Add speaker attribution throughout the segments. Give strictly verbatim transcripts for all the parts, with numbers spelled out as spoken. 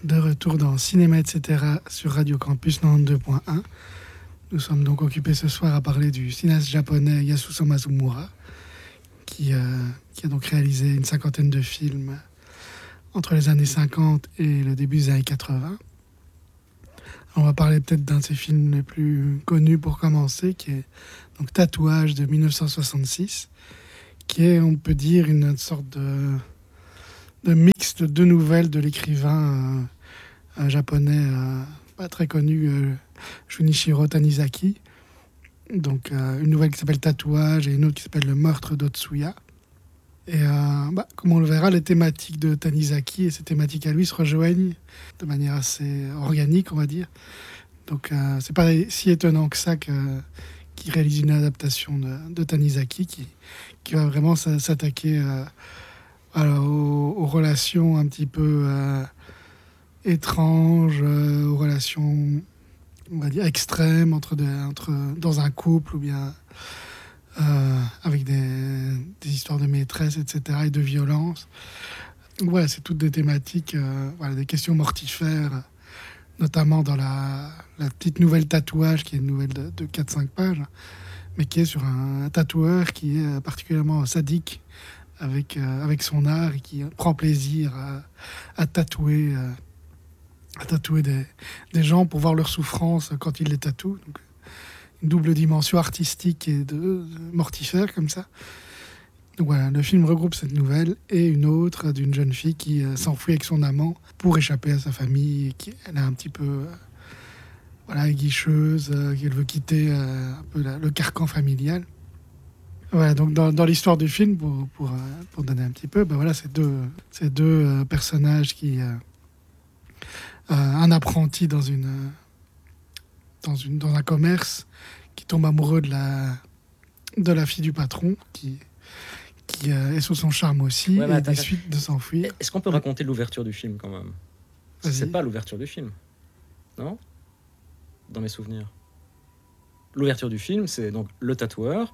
Speaker 1: De retour dans Cinéma, et cetera sur Radio Campus quatre-vingt-douze point un. Nous sommes donc occupés ce soir à parler du cinéaste japonais Yasuo Mazumura, qui, euh, qui a donc réalisé une cinquantaine de films entre les années cinquante et le début des années quatre-vingts. On va parler peut-être d'un de ses films les plus connus pour commencer, qui est donc Tatouage de dix-neuf cent soixante-six, qui est, on peut dire, une sorte de, de mix de deux nouvelles de l'écrivain euh, euh, japonais euh, pas très connu, euh, Junichiro Tanizaki. Donc euh, une nouvelle qui s'appelle Tatouage et une autre qui s'appelle Le meurtre d'Otsuya. Et euh, bah, comme on le verra, les thématiques de Tanizaki et ses thématiques à lui se rejoignent de manière assez organique, on va dire. Donc euh, c'est pas si étonnant que ça que, qu'il réalise une adaptation de, de Tanizaki qui, qui va vraiment s'attaquer euh, alors, aux, aux relations un petit peu euh, étranges, euh, aux relations, on va dire, extrêmes entre, des, entre dans un couple ou bien Euh, avec des, des histoires de maîtresse, et cetera, et de violence. Donc voilà, c'est toutes des thématiques, euh, voilà, des questions mortifères, notamment dans la, la petite nouvelle Tatouage, qui est une nouvelle de, de quatre cinq pages, mais qui est sur un, un tatoueur qui est particulièrement sadique avec, euh, avec son art et qui prend plaisir à, à tatouer, euh, à tatouer des, des gens pour voir leur souffrance quand il les tatoue. Donc, une double dimension artistique et de, de mortifère comme ça. Donc voilà, le film regroupe cette nouvelle et une autre d'une jeune fille qui euh, s'enfuit avec son amant pour échapper à sa famille et qui elle est un petit peu euh, voilà, aguicheuse, euh, qu'elle veut quitter euh, un peu la, le carcan familial. Voilà, donc dans, dans l'histoire du film, pour, pour, euh, pour donner un petit peu, ben voilà, c'est deux, c'est deux euh, personnages qui... Euh, euh, un apprenti dans une... Dans, une, dans un commerce, qui tombe amoureux de la, de la fille du patron, qui, qui euh, est sous son charme aussi, ouais, et attends, décide de s'enfuir.
Speaker 2: Est-ce qu'on peut raconter l'ouverture du film, quand même ? Vas-y. C'est pas l'ouverture du film, non ? Dans mes souvenirs. L'ouverture du film, c'est donc le tatoueur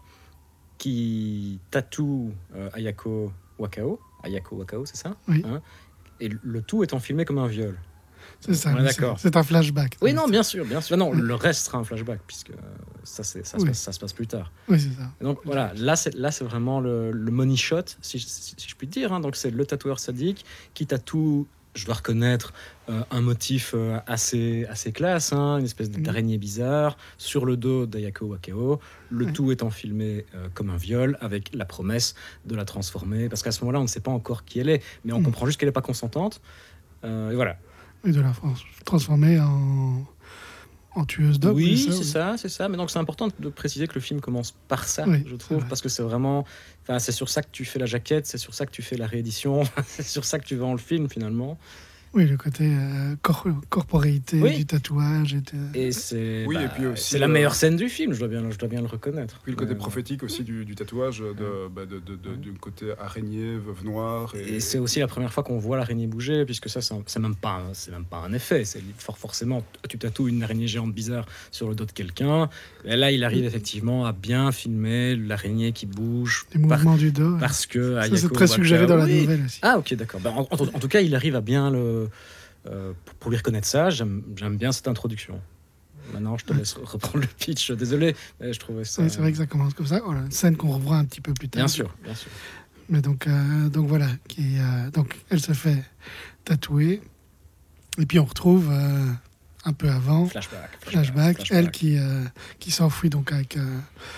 Speaker 2: qui tatoue euh, Ayako Wakao. Ayako Wakao, c'est ça ?
Speaker 1: Oui.
Speaker 2: Hein ? Et le tout étant filmé comme un viol.
Speaker 1: C'est ça, c'est, c'est un flashback.
Speaker 2: Oui, non, bien sûr, bien sûr. Non, oui. Le reste sera un flashback, puisque ça, c'est, ça, oui. se, passe, ça se passe plus tard.
Speaker 1: Oui, c'est ça.
Speaker 2: Et donc, voilà, là, c'est, là, c'est vraiment le, le money shot, si, si, si je puis dire. Hein. Donc, c'est le tatoueur sadique qui tatoue, je dois reconnaître, euh, un motif euh, assez, assez classe, hein, une espèce d'araignée bizarre, sur le dos d'Ayako Wakao, le oui. tout étant filmé euh, comme un viol, avec la promesse de la transformer. Parce qu'à ce moment-là, on ne sait pas encore qui elle est, mais on mmh. comprend juste qu'elle n'est pas consentante. Euh, et voilà.
Speaker 1: Et de la France transformée en, en tueuse d'hommes.
Speaker 2: Oui,
Speaker 1: ça,
Speaker 2: c'est
Speaker 1: ou...
Speaker 2: ça, c'est ça. Mais donc c'est important de préciser que le film commence par ça,
Speaker 1: oui,
Speaker 2: je trouve, parce que c'est vraiment, enfin, c'est sur ça que tu fais la jaquette, c'est sur ça que tu fais la réédition, c'est sur ça que tu vends le film finalement.
Speaker 1: Oui, le côté euh, cor- corporéité oui. du tatouage. Et, de...
Speaker 2: et c'est,
Speaker 3: oui,
Speaker 2: bah,
Speaker 3: et puis aussi
Speaker 2: c'est la
Speaker 3: le...
Speaker 2: meilleure scène du film, je dois bien, je dois bien le reconnaître.
Speaker 3: Puis le côté euh, prophétique aussi du, du tatouage, de, bah, de, de, de, du côté araignée, veuve noire. Et...
Speaker 2: et c'est aussi la première fois qu'on voit l'araignée bouger, puisque ça, c'est, un, c'est, même, pas un, c'est même pas un effet. C'est fort forcément, tu tatoues une araignée géante bizarre sur le dos de quelqu'un. Et là, il arrive effectivement à bien filmer l'araignée qui bouge.
Speaker 1: Les mouvements
Speaker 2: par,
Speaker 1: du dos.
Speaker 2: Parce que
Speaker 1: ça, c'est très suggéré dans la
Speaker 2: oui.
Speaker 1: nouvelle aussi.
Speaker 2: Ah, ok, d'accord. Ben, en, en, en tout cas, il arrive à bien le... Euh, pour lui reconnaître ça, j'aime, j'aime bien cette introduction. Maintenant, je te laisse reprendre le pitch. Désolé, mais je trouvais ça...
Speaker 1: Oui, c'est vrai que ça commence comme ça. Voilà, une scène qu'on revoit un petit peu plus tard.
Speaker 2: Bien sûr, bien sûr.
Speaker 1: Mais donc, euh, donc voilà, qui, euh, donc, elle se fait tatouer. Et puis on retrouve euh, un peu avant,
Speaker 2: flashback,
Speaker 1: flashback, flashback, flashback. elle qui, euh, qui s'enfuit donc avec euh,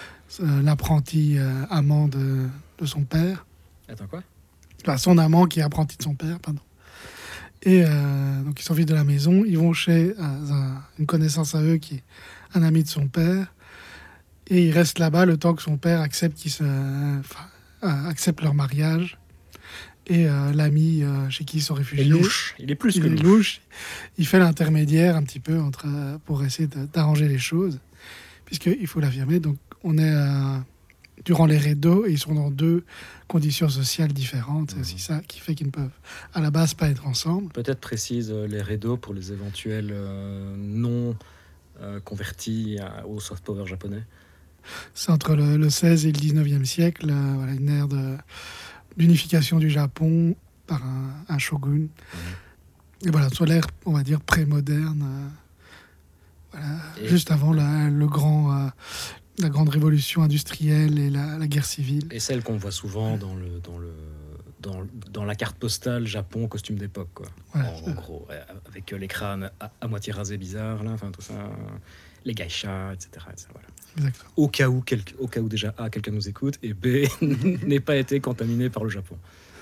Speaker 1: l'apprenti euh, amant de, de son père.
Speaker 2: Attends, quoi ?
Speaker 1: Enfin, son amant qui est apprenti de son père, pardon. Et euh, donc, ils s'enfuient de la maison. Ils vont chez euh, un, une connaissance à eux qui est un ami de son père. Et ils restent là-bas le temps que son père accepte, qu'ils se, euh, euh, accepte leur mariage. Et euh, l'ami euh, chez qui ils sont réfugiés...
Speaker 2: Il est louche. Il est plus
Speaker 1: il
Speaker 2: que
Speaker 1: est
Speaker 2: louche.
Speaker 1: louche. Il fait l'intermédiaire un petit peu entre, euh, pour essayer de, d'arranger les choses. Puisqu'il faut l'affirmer, donc on est... Euh, durant les rideaux, et ils sont dans deux conditions sociales différentes. C'est aussi ça qui fait qu'ils ne peuvent, à la base, pas être ensemble.
Speaker 2: Peut-être précise euh, les rideaux pour les éventuels euh, non euh, convertis à, au soft power japonais.
Speaker 1: C'est entre le, le seizième et le dix-neuvième siècle, euh, voilà, une ère de, d'unification du Japon par un, un shogun. Mmh. Et voilà, sur l'ère, on va dire, pré-moderne, euh, voilà,
Speaker 2: Et-
Speaker 1: juste avant la, le grand, euh, la grande révolution industrielle et la, la guerre civile.
Speaker 2: Et celle qu'on voit souvent dans le dans le dans, dans la carte postale Japon costume d'époque quoi.
Speaker 1: Voilà,
Speaker 2: en, en gros ouais, avec euh, les crânes à, à moitié rasés bizarres là, enfin tout ça, euh, les geishas, et cetera, et cetera, voilà.
Speaker 1: exactement.
Speaker 2: Au cas où quel, au cas où déjà A, quelqu'un nous écoute, et B, n'ait pas été contaminé par le Japon.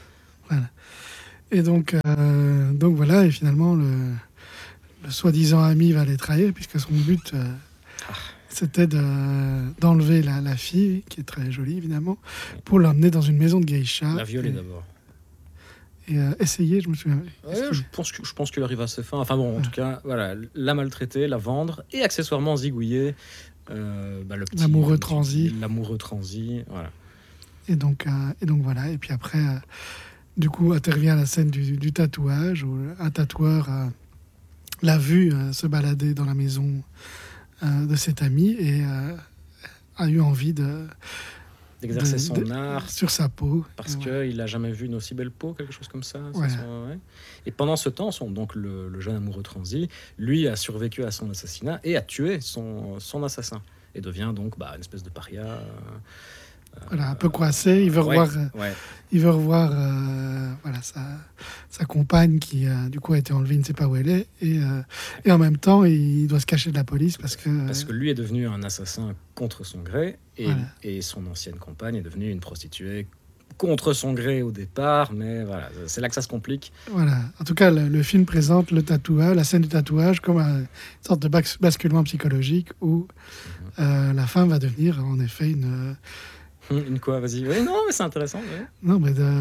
Speaker 1: Et donc, euh, donc voilà, et finalement, le, le soi-disant ami va les trahir, puisque son but, euh,
Speaker 2: Ah.
Speaker 1: c'était de, d'enlever la, la fille, qui est très jolie évidemment, pour l'emmener dans une maison de geisha.
Speaker 2: La violer
Speaker 1: et,
Speaker 2: d'abord.
Speaker 1: et euh, essayer, je me souviens.
Speaker 2: Ouais,
Speaker 1: est-ce qu'il-
Speaker 2: je pense que je pense qu'il arrive à ses fins. Enfin bon, en
Speaker 1: Ouais.
Speaker 2: tout cas, voilà, la maltraiter, la vendre et accessoirement zigouiller euh, bah, le petit
Speaker 1: L'amoureux
Speaker 2: le petit-
Speaker 1: transi.
Speaker 2: l'amoureux transi, voilà.
Speaker 1: Et donc, euh, et donc voilà, et puis après, euh, du coup, intervient la scène du, du tatouage, où un tatoueur euh, l'a vu euh, se balader dans la maison euh, de cet ami et euh, a eu envie de,
Speaker 2: D'exercer
Speaker 1: de-
Speaker 2: son
Speaker 1: de-
Speaker 2: art
Speaker 1: sur sa peau.
Speaker 2: parce
Speaker 1: Et
Speaker 2: qu'il
Speaker 1: voilà.
Speaker 2: n'a jamais vu une aussi belle peau, quelque chose comme ça. c'est
Speaker 1: Ouais.
Speaker 2: son- ouais. Et pendant ce temps, son, donc le, le jeune amoureux transi, lui, a survécu à son assassinat et a tué son, son assassin. Et devient donc bah, une espèce de paria. euh,
Speaker 1: Voilà, un peu coincé, il veut
Speaker 2: ouais,
Speaker 1: revoir, euh,
Speaker 2: ouais.
Speaker 1: il veut revoir euh, voilà, sa, sa compagne qui, euh, du coup, a été enlevée, il ne sait pas où elle est. Et, euh, et en même temps, il doit se cacher de la police parce que...
Speaker 2: Parce que lui est devenu un assassin contre son gré et,
Speaker 1: Voilà.
Speaker 2: et son ancienne compagne est devenue une prostituée contre son gré au départ, mais voilà, c'est là que ça se complique.
Speaker 1: Voilà. En tout cas, le, le film présente le tatouage, la scène du tatouage comme un- une sorte de bas- basculement psychologique où euh, la femme va devenir en effet une...
Speaker 2: Une quoi, vas-y. Oui, non, mais c'est intéressant. ouais.
Speaker 1: Non, mais de...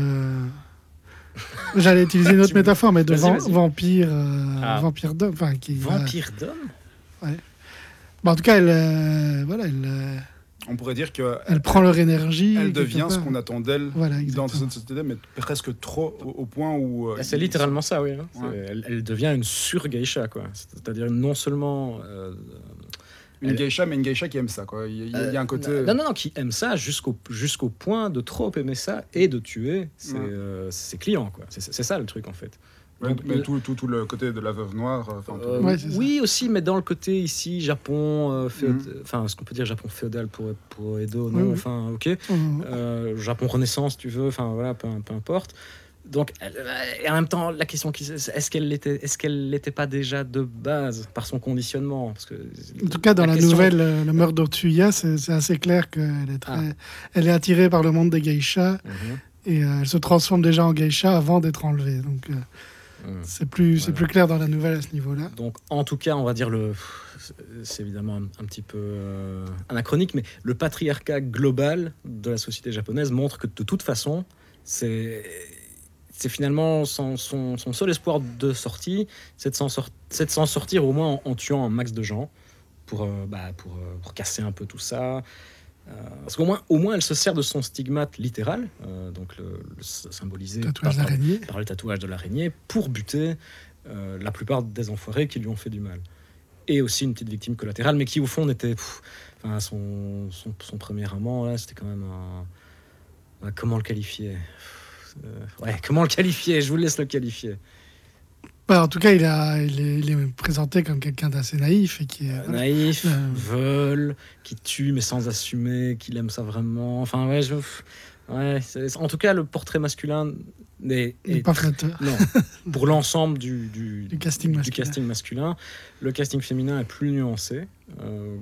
Speaker 1: J'allais utiliser une autre
Speaker 2: Tu me-
Speaker 1: métaphore, mais de
Speaker 2: Vas-y,
Speaker 1: van-
Speaker 2: vas-y.
Speaker 1: vampire, euh,
Speaker 2: Ah.
Speaker 1: vampire d'homme. Enfin, qui va-
Speaker 2: Vampire d'homme
Speaker 1: Bon, en tout cas, elle, euh, voilà, elle, euh,
Speaker 3: On pourrait dire que
Speaker 1: elle prend leur énergie.
Speaker 3: elle
Speaker 1: quelque
Speaker 3: devient ce
Speaker 1: part.
Speaker 3: qu'on attend d'elle
Speaker 1: Voilà,
Speaker 3: dans
Speaker 1: exactement.
Speaker 3: cette société, mais presque trop au, au point où. euh,
Speaker 2: Ah, C'est
Speaker 3: il-
Speaker 2: littéralement ça, oui. hein. C'est-
Speaker 3: Ouais.
Speaker 2: Elle, elle devient une sur-geisha, quoi. C'est-à-dire non seulement... euh,
Speaker 3: Une
Speaker 2: elle-
Speaker 3: geisha, mais une geisha qui aime ça, quoi. Il y a, il y a- il y a un côté.
Speaker 2: Non, non, non, qui aime ça jusqu'au jusqu'au point de trop aimer ça et de tuer ses,
Speaker 3: Ouais.
Speaker 2: euh, ses clients, quoi. C'est c'est ça le truc, en fait.
Speaker 3: Ouais,
Speaker 2: Donc,
Speaker 3: mais
Speaker 2: le-
Speaker 3: tout, tout, tout le côté de la veuve noire. Enfin, tout-
Speaker 2: Euh,
Speaker 1: Ouais, c'est ça.
Speaker 2: oui, aussi, mais dans le côté ici, Japon, euh, féod-
Speaker 3: Mhm.
Speaker 2: enfin, ce qu'on peut dire Japon féodal pour, pour Edo, non,
Speaker 1: Oui, oui.
Speaker 2: enfin, ok.
Speaker 1: Oh,
Speaker 2: Euh, Japon Renaissance, tu veux, enfin, voilà, peu, peu importe. Donc, elle- et en même temps, la question qui c'est, est-ce qu'elle l'était, est-ce qu'elle l'était pas déjà de base par son conditionnement? Parce que,
Speaker 1: En tout cas, dans la,
Speaker 2: question-
Speaker 1: nouvelle, euh, le meurtre d'Otsuya, c'est c'est assez clair qu'elle est, très...
Speaker 2: Ah.
Speaker 1: elle est attirée par le monde des geishas
Speaker 2: Mhm,
Speaker 1: et euh, elle se transforme déjà en geisha avant d'être enlevée. Donc, euh,
Speaker 2: mhm.
Speaker 1: c'est plus, c'est
Speaker 2: Voilà.
Speaker 1: plus clair dans la nouvelle à ce niveau-là.
Speaker 2: Donc, en tout cas, on va dire le. C'est évidemment un, un petit peu euh, anachronique, mais le patriarcat global de la société japonaise montre que de toute façon, c'est. C'est finalement son, son, son seul espoir de sortie, c'est de s'en sor- c'est de s'en sortir au moins en, en tuant un max de gens pour, euh, bah, pour, euh, pour casser un peu tout ça. Euh, parce qu'au moins, au moins, elle se sert de son stigmate littéral, euh, donc le, le s- symbolisé
Speaker 1: Tatouage
Speaker 2: par-
Speaker 1: d'araignée.
Speaker 2: par le tatouage de l'araignée pour buter euh, la plupart des enfoirés qui lui ont fait du mal. Et aussi une petite victime collatérale, mais qui au fond n'était... pff, Enfin, son, son, son premier amant, là, c'était quand même un... ouais, comment le qualifier? Euh, Ouais, comment le qualifier? Je vous laisse le qualifier.
Speaker 1: Bah, en tout cas, il, a, il, est, il est présenté comme quelqu'un d'assez naïf et qui est.
Speaker 2: Euh,
Speaker 1: voilà.
Speaker 2: naïf,
Speaker 1: Euh.
Speaker 2: veule, qui tue mais sans assumer, qu'il aime ça vraiment. Enfin, ouais, je... Ouais, c'est- en tout cas, le portrait masculin n'est...
Speaker 1: Il n'est
Speaker 2: est
Speaker 1: pas
Speaker 2: très-
Speaker 1: flatteur.
Speaker 2: Non, pour l'ensemble du, du,
Speaker 1: Du casting
Speaker 2: du
Speaker 1: masculin.
Speaker 2: casting masculin. Le casting féminin est plus nuancé. Euh,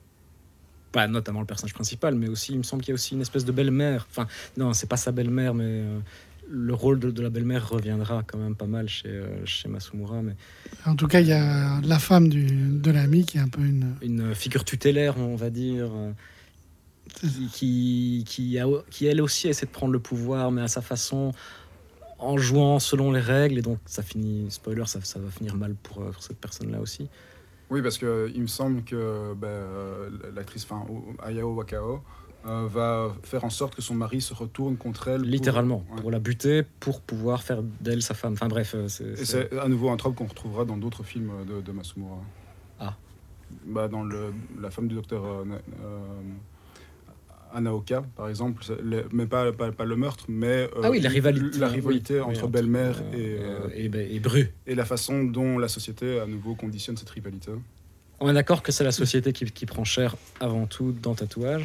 Speaker 2: pas notamment le personnage principal, mais aussi, il me semble qu'il y a aussi une espèce de belle-mère. Enfin, non, c'est pas sa belle-mère, mais euh, le rôle de, de la belle-mère reviendra quand même pas mal chez, euh, chez Masumura. Mais
Speaker 1: En tout cas, il y a la femme du, de l'ami qui est un peu une.
Speaker 2: une figure tutélaire, on va dire, euh, qui, qui, qui, a, qui elle aussi essaie de prendre le pouvoir, mais à sa façon, en jouant selon les règles. Et donc, ça finit, spoiler, ça, ça va finir mal pour, euh, pour cette personne-là aussi.
Speaker 3: Oui, parce qu'il me semble que ben, euh, l'actrice, enfin, Ayao Wakao, euh, va faire en sorte que son mari se retourne contre elle. pour-
Speaker 2: Littéralement,
Speaker 3: ouais.
Speaker 2: pour la buter, pour pouvoir faire d'elle sa femme. Enfin bref, euh, c'est...
Speaker 3: Et
Speaker 2: c'est-
Speaker 3: c'est à nouveau un trope qu'on retrouvera dans d'autres films de, de Masumura.
Speaker 2: Ah.
Speaker 3: Bah, dans le, La femme du docteur euh, euh, Anaoka, par exemple, le, mais pas, pas, pas le meurtre, mais euh,
Speaker 2: ah oui, la rivalité,
Speaker 3: la rivalité
Speaker 2: oui,
Speaker 3: entre
Speaker 2: oui,
Speaker 3: belle-mère
Speaker 2: euh,
Speaker 3: et,
Speaker 2: euh,
Speaker 3: euh,
Speaker 2: et, et Bru.
Speaker 3: et la façon dont la société à nouveau conditionne cette rivalité.
Speaker 2: On est d'accord que c'est la société qui, qui prend cher avant tout dans Tatouage.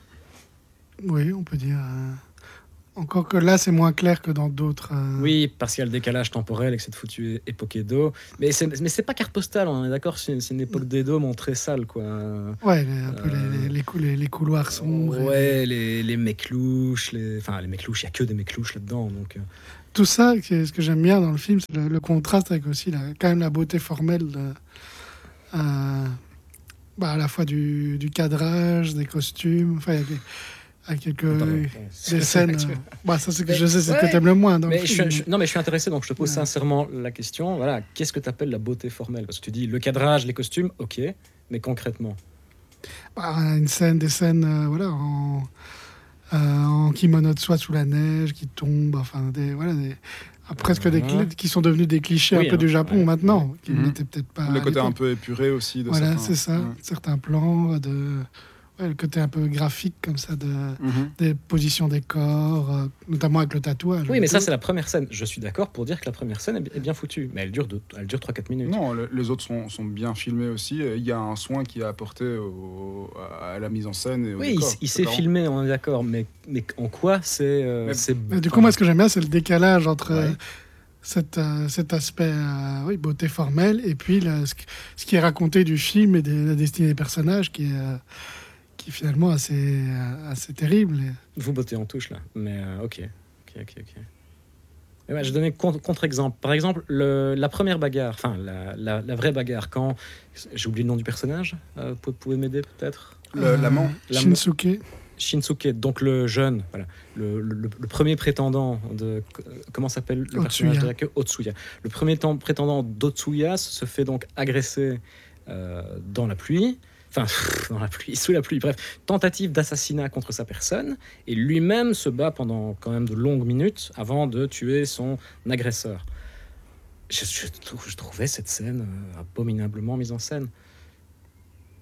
Speaker 1: Oui, on peut dire. Euh... Encore que là, c'est moins clair que dans d'autres. Euh...
Speaker 2: Oui, parce qu'il y a le décalage temporel et que cette foutue époque Edo. Mais c'est, mais c'est pas carte postale, on est d'accord, c'est une, c'est une époque d'Edo montrée sale, quoi.
Speaker 1: Ouais, les, un peu euh... les, les, cou- les, les couloirs sombres.
Speaker 2: Ouais,
Speaker 1: et...
Speaker 2: les, les mecs louches. Les... Enfin, les mecs louches, il n'y a que des mecs louches là-dedans. Donc...
Speaker 1: Tout ça, ce que j'aime bien dans le film, c'est le, le contraste avec aussi la, quand même la beauté formelle de, euh, bah, à la fois du, du cadrage, des costumes. Enfin, il y a des. À quelques
Speaker 2: Pardon,
Speaker 1: des scènes. Euh... Bah, ça, c'est que
Speaker 2: mais,
Speaker 1: je sais, c'est
Speaker 2: ouais,
Speaker 1: ce que t'aimes le moins. Dans
Speaker 2: mais
Speaker 1: le
Speaker 2: je
Speaker 1: film,
Speaker 2: suis, je, non, mais je suis intéressé, donc je te pose ouais. sincèrement la question. Voilà, qu'est-ce que tu appelles la beauté formelle? Parce que tu dis le cadrage, les costumes, ok, mais concrètement
Speaker 1: bah, une scène, des scènes, euh, voilà, en, euh, en kimono de soie sous la neige qui tombe, enfin, des, voilà, des, presque des cl- qui sont devenus des clichés oui, un peu hein, du Japon ouais, maintenant, ouais. qui mm-hmm. n'étaient peut-être pas.
Speaker 3: Le côté un peu épuré aussi. De
Speaker 1: voilà,
Speaker 3: certains...
Speaker 1: c'est ça. Ouais. Certains plans de. Ouais, le côté un peu graphique comme ça de, mm-hmm. des positions des corps, euh, notamment avec le tatouage.
Speaker 2: Oui, mais tout. Ça, c'est la première scène. Je suis d'accord pour dire que la première scène est bien foutue, mais elle dure, deux, elle dure trois à quatre minutes.
Speaker 3: Non, le, les autres sont, sont bien filmés aussi. Il y a un soin qui est apporté au, à la mise en scène. Et au
Speaker 2: oui,
Speaker 3: décor,
Speaker 2: il, il s'est filmé, on est d'accord, mais, mais en quoi c'est... Euh,
Speaker 3: mais,
Speaker 2: c'est
Speaker 1: mais du coup, moi, ce que j'aime bien, c'est le décalage entre... Ouais. Cet, euh, cet aspect euh, oui, beauté formelle et puis le, ce, ce qui est raconté du film et de la destinée des personnages qui est... Euh, qui est finalement assez, assez terrible.
Speaker 2: Vous bottez en touche, là. Mais euh, ok, ok, ok, ok. Et ben, je vais donner contre-exemple. Par exemple, le, la première bagarre, enfin, la, la, la vraie bagarre, quand... J'ai oublié le nom du personnage. Euh, vous pouvez m'aider, peut-être
Speaker 3: euh, L'amant.
Speaker 1: Shinsuke.
Speaker 2: Shinsuke, donc le jeune, voilà, le, le, le premier prétendant de... Comment s'appelle le
Speaker 1: Otsuya.
Speaker 2: personnage de Otsuya. Le premier temps, prétendant d'Otsuya se fait donc agresser euh, dans la pluie. Enfin, dans la pluie, sous la pluie, bref, tentative d'assassinat contre sa personne, et lui-même se bat pendant quand même de longues minutes avant de tuer son agresseur. Je, je, je trouvais cette scène euh, abominablement mise en scène. Pourquoi ?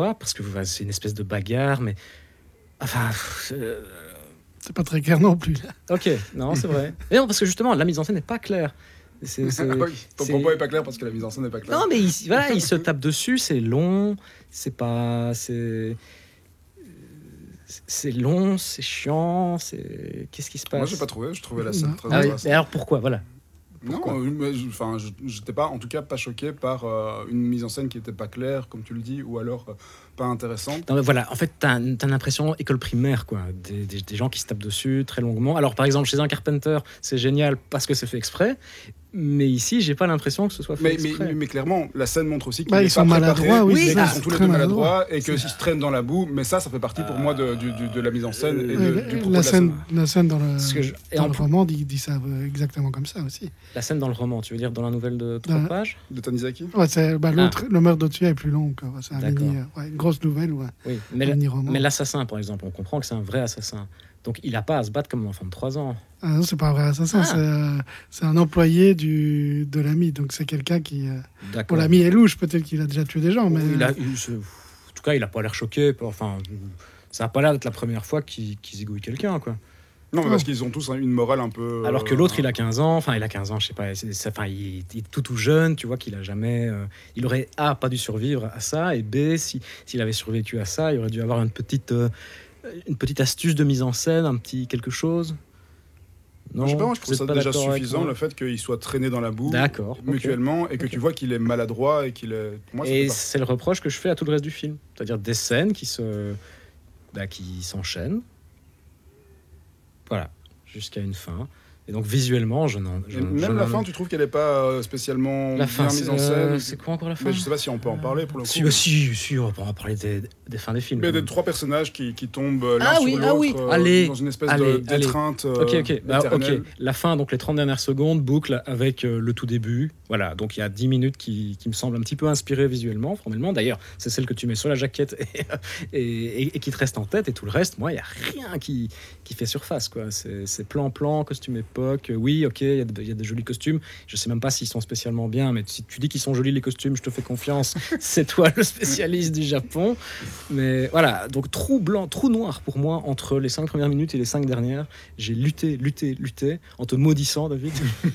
Speaker 2: Parce que bah, c'est une espèce de bagarre, mais... Enfin... Euh...
Speaker 1: C'est pas très clair non plus, là.
Speaker 2: Ok, non, c'est vrai. Et non, parce que justement, la mise en scène n'est pas claire.
Speaker 3: C'est, c'est, oui, ton c'est... propos est pas clair parce que la mise en scène n'est pas claire.
Speaker 2: Non, mais il, voilà, il se tape dessus, c'est long, c'est pas, c'est, c'est long, c'est chiant, c'est, qu'est-ce qui se passe ?
Speaker 3: Moi, j'ai pas trouvé, je trouvais la scène très
Speaker 2: ah
Speaker 3: intéressante.
Speaker 2: Oui, mais alors pourquoi, voilà.
Speaker 3: Pourquoi non, mais, enfin, je, j'étais pas, en tout cas, pas choqué par euh, une mise en scène qui était pas claire, comme tu le dis, ou alors euh, pas intéressante.
Speaker 2: Non, mais voilà, en fait, t'as, t'as l'impression école primaire, quoi, des, des, des gens qui se tapent dessus très longuement. Alors, par exemple, chez un Carpenter, c'est génial parce que c'est fait exprès. Mais ici, j'ai pas l'impression que ce soit fait
Speaker 3: mais,
Speaker 2: exprès.
Speaker 3: Mais, mais clairement, la scène montre aussi qu'ils
Speaker 1: bah, ils sont maladroits, oui,
Speaker 3: oui,
Speaker 1: ça,
Speaker 3: ils sont tous les deux maladroits et qu'ils se traînent dans la boue. Mais ça, ça fait partie pour moi de, de, de, de la mise en scène et de,
Speaker 1: euh,
Speaker 3: du propos
Speaker 1: la,
Speaker 3: de la
Speaker 1: scène,
Speaker 3: scène.
Speaker 1: La scène dans le,
Speaker 2: je,
Speaker 1: dans le roman dit, dit ça exactement comme ça aussi.
Speaker 2: La scène dans le roman, tu veux dire dans la nouvelle de trois
Speaker 1: dans
Speaker 2: pages
Speaker 3: de Tanizaki.
Speaker 1: Ouais, c'est, bah, l'autre, ah. Le meurtre d'Otsuya est plus long. Quoi. C'est un mini, ouais, une grosse nouvelle ou un,
Speaker 2: oui, mais,
Speaker 1: un mini-roman.
Speaker 2: Mais l'assassin, par exemple, on comprend que c'est un vrai assassin. Donc il n'a pas à se battre comme un enfant de trois ans.
Speaker 1: Ah non, c'est pas un vrai assassin,
Speaker 2: ah.
Speaker 1: c'est, euh, c'est un employé du, de l'ami. Donc c'est quelqu'un qui... Euh, pour l'ami est louche, peut-être qu'il a déjà tué des gens, mais...
Speaker 2: Il a, il, en tout cas, il n'a pas l'air choqué. Enfin, ça n'a pas l'air d'être la première fois qu'il, qu'il zigouille quelqu'un, quoi.
Speaker 3: Non, mais parce qu'ils ont tous une morale un peu...
Speaker 2: Alors que l'autre, il a quinze ans. Enfin, il a quinze ans, je sais pas. C'est, c'est, enfin, il, il est tout tout jeune, tu vois, qu'il a jamais... Euh, il aurait, A, pas dû survivre à ça, et B, si, s'il avait survécu à ça, il aurait dû avoir une petite... Euh, une petite astuce de mise en scène, un petit quelque chose.
Speaker 3: Non, je sais pas, moi je trouve ça déjà suffisant le fait qu'il soit traîné dans la boue
Speaker 2: d'accord,
Speaker 3: mutuellement
Speaker 2: okay.
Speaker 3: et que
Speaker 2: okay.
Speaker 3: tu vois qu'il est maladroit et qu'il est.
Speaker 2: Moi, et c'est le reproche que je fais à tout le reste du film, c'est-à-dire des scènes qui se, bah, qui s'enchaînent, voilà, jusqu'à une fin. Et donc visuellement, je n'en. Je,
Speaker 3: même
Speaker 2: je
Speaker 3: la
Speaker 2: n'en...
Speaker 3: fin, tu trouves qu'elle n'est pas spécialement
Speaker 2: la fin,
Speaker 3: bien mise en
Speaker 2: euh,
Speaker 3: scène.
Speaker 2: C'est quoi encore la fin ?
Speaker 3: Mais je sais pas si on peut en parler pour le coup.
Speaker 2: Si, si, si on va en parler des, des fins des films.
Speaker 3: Mais des trois personnages qui, qui tombent l'un
Speaker 2: ah,
Speaker 3: sur
Speaker 2: oui,
Speaker 3: l'autre
Speaker 2: ah, oui.
Speaker 3: euh,
Speaker 2: allez,
Speaker 3: dans une espèce
Speaker 2: allez,
Speaker 3: de, d'étreinte
Speaker 2: allez. Ok, ok. Bah,
Speaker 3: éternelle.
Speaker 2: ok. La fin, donc les trente dernières secondes, boucle avec euh, le tout début. Voilà, donc il y a dix minutes qui, qui me semblent un petit peu inspirées visuellement, formellement. D'ailleurs, c'est celle que tu mets sur la jaquette et, et, et, et qui te reste en tête. Et tout le reste, moi, il n'y a rien qui, qui fait surface, quoi. C'est, c'est plan-plan, costume l'époque. Oui, ok, il y, a de- il y a des jolis costumes. Je sais même pas s'ils sont spécialement bien, mais si tu dis qu'ils sont jolis les costumes, je te fais confiance. C'est toi le spécialiste du Japon. Mais voilà, donc trou blanc, trou noir pour moi entre les cinq premières minutes et les cinq dernières. J'ai lutté, lutté, lutté en te maudissant, David.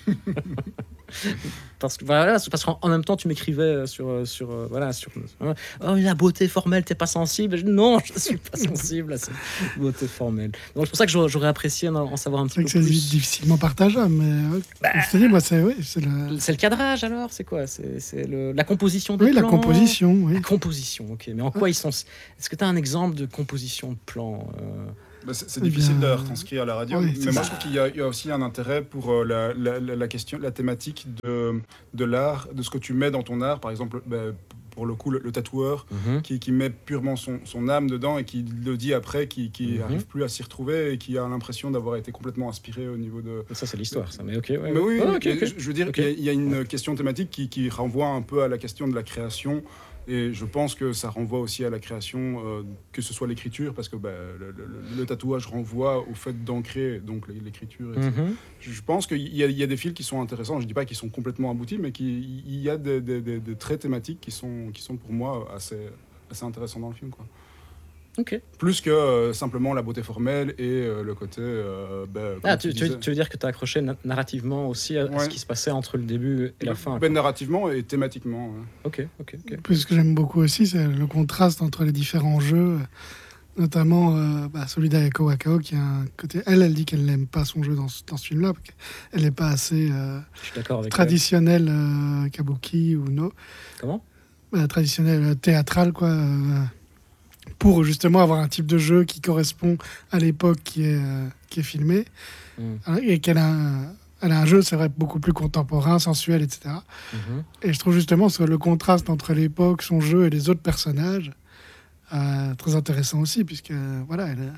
Speaker 2: Parce que voilà, parce qu'en en même temps tu m'écrivais sur sur euh, voilà sur euh, oh la beauté formelle t'es pas sensible. Je- non, je suis pas sensible à cette beauté formelle. Donc c'est pour ça que j'aurais, j'aurais apprécié en, en savoir un petit
Speaker 1: C'est
Speaker 2: peu
Speaker 1: vrai que c'est
Speaker 2: plus.
Speaker 1: difficilement partageable, mais euh,
Speaker 2: Bah,
Speaker 1: comme je te dis, moi, c'est oui, c'est le...
Speaker 2: C'est le cadrage alors, c'est quoi? C'est, c'est le, la composition des
Speaker 1: oui, la
Speaker 2: plans.
Speaker 1: composition, oui.
Speaker 2: La composition, ok. Mais en quoi ils sont? Est-ce que tu as un exemple de composition de plan euh,
Speaker 3: Bah, c'est c'est
Speaker 1: Eh
Speaker 3: difficile
Speaker 1: bien,
Speaker 3: de retranscrire à la radio,
Speaker 1: oui,
Speaker 3: mais
Speaker 1: c'est
Speaker 3: moi
Speaker 1: ça.
Speaker 3: je trouve qu'il y, a- il y a aussi un intérêt pour euh, la, la- la- la question, la thématique de, de l'art, de ce que tu mets dans ton art. Par exemple, bah, pour le coup, le, le tatoueur
Speaker 2: mhm.
Speaker 3: qui, qui met purement son, son âme dedans et qui le dit après, qui qui
Speaker 2: Mhm.
Speaker 3: n'arrive plus à s'y retrouver et qui a l'impression d'avoir été complètement inspiré au niveau de...
Speaker 2: Ça c'est l'histoire, ça. Mais ok, ouais.
Speaker 3: Mais
Speaker 2: ouais.
Speaker 3: oui,
Speaker 2: Oh,
Speaker 3: mais
Speaker 2: ok, ok.
Speaker 3: je je veux dire,
Speaker 2: Ok.
Speaker 3: il y a- il y, a une question thématique qui, qui renvoie un peu à la question de la création. Et je pense que ça renvoie aussi à la création, euh, que ce soit l'écriture, parce que bah, le, le- le tatouage renvoie au fait d'ancrer donc l'é- l'écriture. et cetera.
Speaker 2: Mhm.
Speaker 3: Je je pense qu'il y, a- il y a des fils qui sont intéressants. Je dis pas qu'ils sont complètement aboutis, mais qu'il il y a des, des- des- des traits thématiques qui sont, qui sont pour moi assez, assez intéressants dans le film, quoi.
Speaker 2: Ok.
Speaker 3: Plus que euh, simplement la beauté formelle et euh, le côté. euh, bah, comme
Speaker 2: Ah, tu, tu,
Speaker 3: disais.
Speaker 2: tu veux dire que tu as accroché na- narrativement aussi à, à ce
Speaker 3: Ouais.
Speaker 2: qui se passait entre le début et la fin.
Speaker 3: Ben, narrativement et thématiquement. ouais.
Speaker 2: Ok, ok, ok.
Speaker 1: Puis ce que j'aime beaucoup aussi, c'est le contraste entre les différents jeux, notamment euh, bah, celui d'Ayako Wakao, qui a un côté... Elle, elle dit qu'elle n'aime pas son jeu dans, ce- dans ce film-là, parce qu'elle n'est pas assez euh,
Speaker 2: Je suis d'accord avec elle.
Speaker 1: traditionnelle euh, kabuki ou no,
Speaker 2: Comment?
Speaker 1: bah, traditionnelle euh, théâtrale, quoi, euh, pour justement avoir un type de jeu qui correspond à l'époque qui est, euh, qui est filmée,
Speaker 2: Mm.
Speaker 1: et qu'elle a un, elle a un jeu, c'est vrai, beaucoup plus contemporain, sensuel, et cetera.
Speaker 2: Mhm.
Speaker 1: Et je trouve justement ce- le contraste entre l'époque, son jeu et les autres personnages euh, très intéressant aussi, puisque voilà, elle,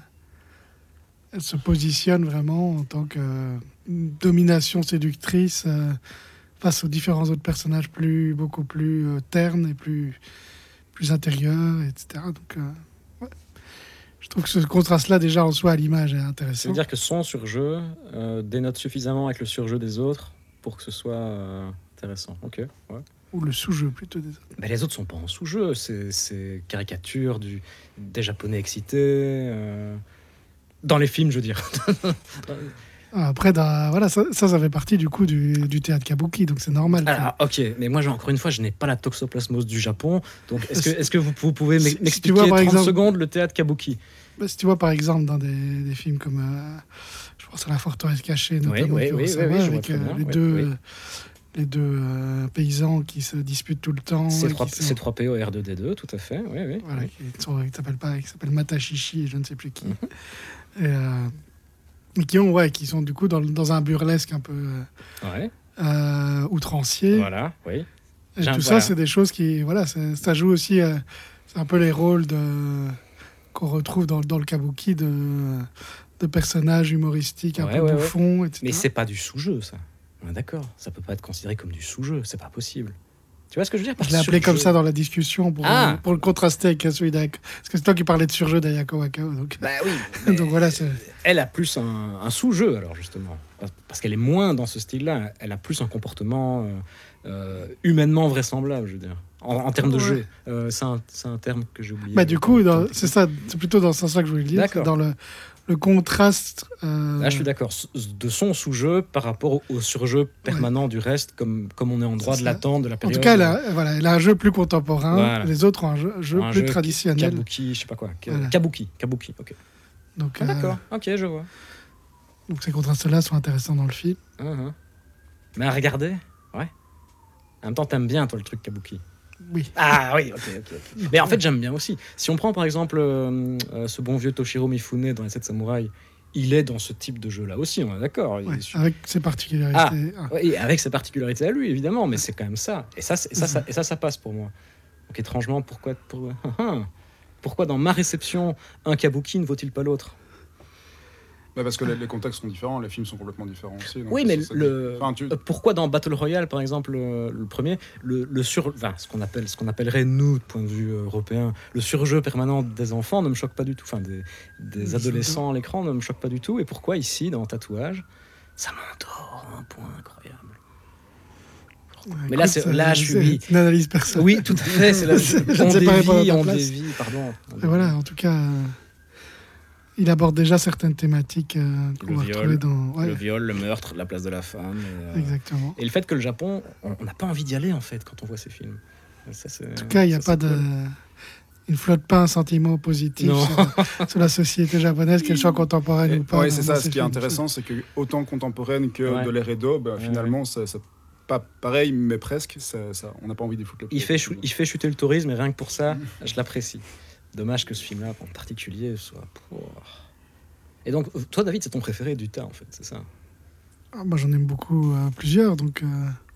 Speaker 1: elle se positionne vraiment en tant que euh, domination séductrice euh, face aux différents autres personnages plus, beaucoup plus euh, ternes et plus, plus intérieurs, et cetera. Donc, euh, ouais. Je trouve que ce contraste-là, déjà en soi, à l'image, est
Speaker 2: Ça
Speaker 1: intéressant.
Speaker 2: veut dire que son surjeu euh, dénote suffisamment avec le surjeu des autres pour que ce soit euh, intéressant. Ok, ouais.
Speaker 1: Ou le sous-jeu, plutôt, des autres.
Speaker 2: Mais les autres sont pas en sous-jeu, c'est, c'est caricature du, des Japonais excités. euh, Dans les films, je veux dire.
Speaker 1: Après, dans- voilà, ça, ça, ça fait partie du coup du, du théâtre kabuki, donc c'est normal.
Speaker 2: Alors, ok, mais moi, j'ai- encore une fois, je n'ai pas la toxoplasmose du Japon. Donc, est-ce que, est-ce que vous, vous pouvez
Speaker 1: Si-
Speaker 2: m'e-
Speaker 1: si tu
Speaker 2: m'expliquer
Speaker 1: vois, par
Speaker 2: trente
Speaker 1: exemple-
Speaker 2: secondes le théâtre kabuki?
Speaker 1: Bah, si tu vois par exemple dans des, des films comme euh, je pense à La Forteresse cachée notamment
Speaker 2: oui, oui,
Speaker 1: Kurosawa,
Speaker 2: oui, oui, je vois
Speaker 1: avec
Speaker 2: très
Speaker 1: euh,
Speaker 2: bien,
Speaker 1: les
Speaker 2: oui,
Speaker 1: deux
Speaker 2: oui.
Speaker 1: euh, les deux euh, paysans qui se disputent tout le temps,
Speaker 2: C
Speaker 1: et
Speaker 2: trois,
Speaker 1: qui sont-
Speaker 2: C trois P O R deux D deux, tout à fait. Oui, oui.
Speaker 1: voilà, qui sont- qui s'appellent pas, qui s'appellent Matashishi et je ne sais plus qui,
Speaker 2: Mhm.
Speaker 1: et, euh, et qui ont ouais, qui sont du coup dans, dans un burlesque un peu euh,
Speaker 2: Ouais,
Speaker 1: euh, outrancier.
Speaker 2: voilà, oui.
Speaker 1: Et
Speaker 2: J'aime-
Speaker 1: tout
Speaker 2: voilà.
Speaker 1: ça, c'est des choses qui, voilà, c'est- ça joue aussi. euh, c'est un peu les rôles de qu'on retrouve dans, dans le kabuki de, de personnages humoristiques un
Speaker 2: Ouais,
Speaker 1: peu
Speaker 2: ouais, ouais.
Speaker 1: bouffons, et cetera.
Speaker 2: Mais c'est pas du sous-jeu, ça. On est d'accord. Ça peut pas être considéré comme du sous-jeu. C'est pas possible. Tu vois ce que je veux dire par
Speaker 1: Je l'ai appelé
Speaker 2: surjeu?
Speaker 1: comme ça dans la discussion pour,
Speaker 2: Ah.
Speaker 1: euh, pour le contraster avec celui d'Ayako. Parce que c'est toi qui parlais de surjeu d'Ayako Wakao. Donc,
Speaker 2: Bah oui. mais
Speaker 1: donc voilà, c'est.
Speaker 2: Elle a plus un, un sous-jeu, alors justement. Parce- Parce qu'elle est moins dans ce style-là. Elle a plus un comportement euh, euh, humainement vraisemblable, je veux dire. En, en termes de
Speaker 1: Ouais.
Speaker 2: jeu. Euh, c'est, un, c'est un terme que j'ai oublié.
Speaker 1: Bah, du coup, dans-
Speaker 2: Tant pis.
Speaker 1: c'est ça, c'est plutôt dans ce sens-là que je voulais le dire.
Speaker 2: D'accord.
Speaker 1: C'est dans le, le contraste. euh,
Speaker 2: Là, je suis d'accord. S- De son sous-jeu par rapport au, au surjeu permanent du reste, comme, comme on est en droit
Speaker 1: C'est
Speaker 2: de
Speaker 1: ça.
Speaker 2: l'attente de la
Speaker 1: En
Speaker 2: période.
Speaker 1: tout cas, elle a, voilà, elle a un jeu plus contemporain.
Speaker 2: Voilà.
Speaker 1: Les autres ont un jeu, jeu
Speaker 2: un
Speaker 1: plus
Speaker 2: jeu
Speaker 1: traditionnel.
Speaker 2: Kabuki, je sais pas quoi. Ka-
Speaker 1: Voilà.
Speaker 2: Kabuki, Kabuki, ok.
Speaker 1: Donc,
Speaker 2: Ah,
Speaker 1: euh,
Speaker 2: d'accord, ok, je vois.
Speaker 1: donc ces contrastes-là sont intéressants dans le film.
Speaker 2: Uh-huh. Mais à regarder, ouais. En même temps, t'aimes bien, toi, le truc Kabuki.
Speaker 1: Oui.
Speaker 2: Ah oui, ok, ok. ok. Mais en fait, j'aime bien aussi. Si on prend par exemple euh, euh, ce bon vieux Toshiro Mifune dans Les Sept Samouraïs, il est dans ce type de jeu-là aussi, on est d'accord. Il
Speaker 1: Ouais,
Speaker 2: est su-
Speaker 1: avec ses particularités. Ah.
Speaker 2: Ouais, et avec ses particularités à lui, évidemment, mais c'est quand même ça. Et ça, c'est- et ça, ça, et ça, ça passe pour moi. Donc étrangement, pourquoi, pour- pourquoi dans ma réception, un Kabuki ne vaut-il pas l'autre?
Speaker 3: Bah, parce que les, les contextes sont différents, les films sont complètement différents aussi. donc
Speaker 2: Oui, mais
Speaker 3: ça- ça-
Speaker 2: le,
Speaker 3: enfin, tu-
Speaker 2: euh, pourquoi dans Battle Royale, par exemple, euh, le premier, le, le sur, enfin, ce qu'on appelle, ce qu'on appellerait nous, de point de vue euh, européen, le surjeu permanent des enfants ne me choque pas du tout. Enfin, des, des
Speaker 1: Oui,
Speaker 2: adolescents à l'écran ne me choque pas du tout. Et pourquoi ici, dans Tatouage, ça m'endort à un point incroyable.
Speaker 1: Ouais,
Speaker 2: Mais là,
Speaker 1: écoute,
Speaker 2: c'est- là, je suis-
Speaker 1: c'est une analyse personnelle.
Speaker 2: Oui, tout à fait. C'est la...
Speaker 1: Je ne
Speaker 2: on
Speaker 1: sais pas répondre à
Speaker 2: dévie,
Speaker 1: ta
Speaker 2: on
Speaker 1: place.
Speaker 2: dévie, pardon.
Speaker 1: Et voilà, en tout cas, euh, il aborde déjà certaines thématiques euh, qu'on
Speaker 2: Le
Speaker 1: va
Speaker 2: viol,
Speaker 1: retrouver dans. Ouais,
Speaker 2: Le viol, le meurtre, la place de la femme. Et, euh,
Speaker 1: exactement.
Speaker 2: et le fait que le Japon, on on n'a pas envie d'y aller en fait quand on voit ces films. Ça, c'est-
Speaker 1: En tout cas, il n'y a
Speaker 2: ça,
Speaker 1: pas
Speaker 2: c'est
Speaker 1: de.
Speaker 2: cool.
Speaker 1: Il ne flotte pas un sentiment positif
Speaker 2: Non.
Speaker 1: sur, sur la société japonaise, qu'elle soit contemporaine
Speaker 3: Et-
Speaker 1: ou pas.
Speaker 3: ouais,
Speaker 1: dans-
Speaker 3: c'est
Speaker 1: dans
Speaker 3: ça.
Speaker 1: ces
Speaker 3: Ce qui est
Speaker 1: films.
Speaker 3: intéressant, c'est que autant contemporaine que
Speaker 2: Ouais.
Speaker 3: de l'ère Edo, bah,
Speaker 2: Ouais,
Speaker 3: finalement, ça, ça- pas pareil, mais presque. Ça, ça- on n'a pas envie d'y foutre le pied.
Speaker 2: Il fait, chou- il fait chuter le tourisme, et rien que pour ça,
Speaker 3: Mm.
Speaker 2: je l'apprécie. Dommage que ce film-là, en particulier, soit. Pouah. Et donc, toi, David, c'est ton préféré du tas, en fait, c'est ça?
Speaker 1: Ah, moi, j'en aime beaucoup, euh, plusieurs. Donc, euh,